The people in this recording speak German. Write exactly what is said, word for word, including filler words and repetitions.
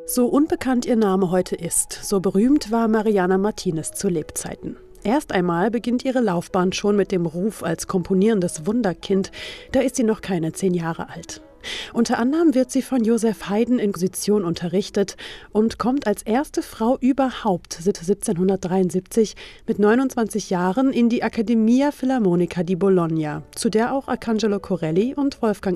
So unbekannt ihr Name heute ist, so berühmt war Mariana Martinez zu Lebzeiten. Erst einmal beginnt ihre Laufbahn schon mit dem Ruf als komponierendes Wunderkind, da ist sie noch keine zehn Jahre alt. Unter anderem wird sie von Joseph Haydn in Komposition unterrichtet und kommt als erste Frau überhaupt seit siebzehnhundertdreiundsiebzig mit neunundzwanzig Jahren in die Accademia Filarmonica di Bologna, zu der auch Arcangelo Corelli und Wolfgang